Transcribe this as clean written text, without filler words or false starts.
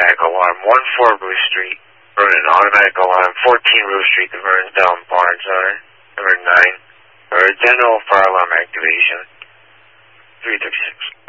automatic alarm. 14 Bruce Street, Vernon, automatic alarm. 14 Roof Street, the Vernon's down Barnes, number 9. Or general fire alarm activation. 336.